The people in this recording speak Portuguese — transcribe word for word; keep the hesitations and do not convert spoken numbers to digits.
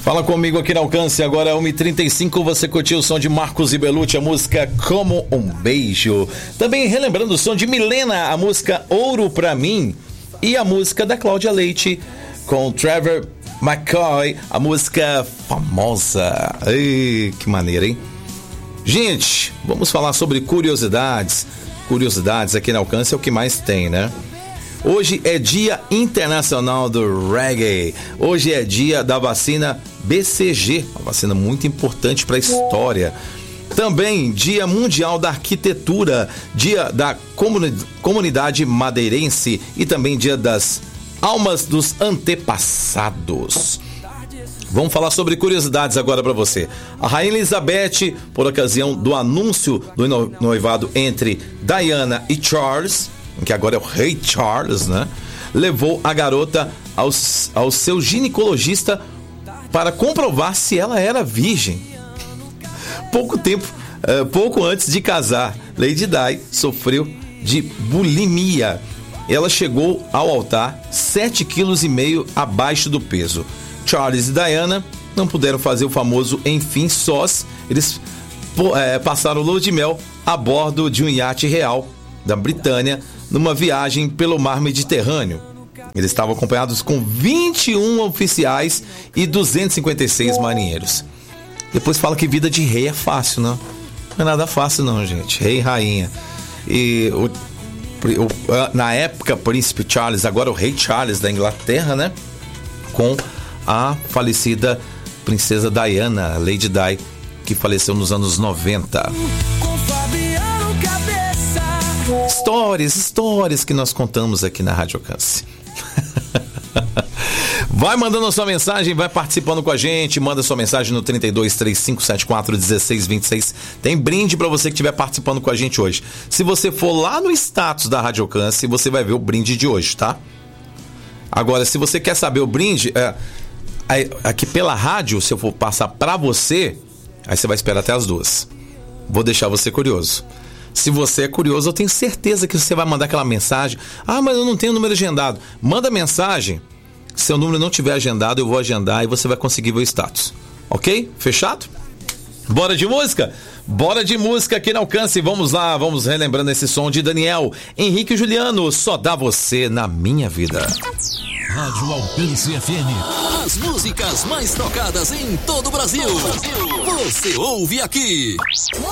Fala comigo aqui no Alcance, agora é uma e trinta e cinco, você curtiu o som de Marcos e Belucci, a música Como um Beijo. Também relembrando o som de Milena, a música Ouro Pra Mim. E a música da Cláudia Leite com Trevor McCoy, a música Famosa. Ei, que maneira, hein? Gente, vamos falar sobre curiosidades. Curiosidades aqui no Alcance é o que mais tem, né? Hoje é Dia Internacional do Reggae. Hoje é dia da vacina B C G, uma vacina muito importante para a história. Também Dia Mundial da Arquitetura, Dia da Comuni- Comunidade Madeirense e também Dia das Almas dos Antepassados. Vamos falar sobre curiosidades agora para você. A Rainha Elizabeth, por ocasião do anúncio do noivado entre Diana e Charles, que agora é o Rei Charles, né? Levou a garota ao, ao seu ginecologista para comprovar se ela era virgem. Pouco tempo, uh, pouco antes de casar, Lady Di sofreu de bulimia. Ela chegou ao altar sete vírgula cinco quilos abaixo do peso. Charles e Diana não puderam fazer o famoso enfim sós. Eles uh, passaram lua de mel a bordo de um iate real da Britânia, numa viagem pelo mar Mediterrâneo. Eles estavam acompanhados com vinte e um oficiais e duzentos e cinquenta e seis marinheiros. Depois fala que vida de rei é fácil, não? Não é nada fácil não, gente. Rei e rainha. E o, o, na época, Príncipe Charles, agora o Rei Charles da Inglaterra, né? Com a falecida Princesa Diana, Lady Di, que faleceu nos anos noventa. Histórias, histórias que nós contamos aqui na Rádio Alcance. Vai mandando a sua mensagem, vai participando com a gente, manda sua mensagem no trinta e dois, trinta e cinco, setenta e quatro, dezesseis vinte e seis. Tem brinde pra você que estiver participando com a gente hoje. Se você for lá no status da Rádio Alcance, você vai ver o brinde de hoje, tá? Agora, se você quer saber o brinde, é, aqui pela rádio, se eu for passar pra você, aí você vai esperar até as duas. Vou deixar você curioso. Se você é curioso, eu tenho certeza que você vai mandar aquela mensagem. Ah, mas eu não tenho número agendado. Manda mensagem. Se seu número não tiver agendado, eu vou agendar e você vai conseguir ver o status. Ok? Fechado? Bora de música? Bora de música aqui no Alcance. Vamos lá, vamos relembrando esse som de Daniel, Henrique e Juliano. Só dá você na minha vida. Rádio Alcance F M. As músicas mais tocadas em todo o Brasil. Você ouve aqui.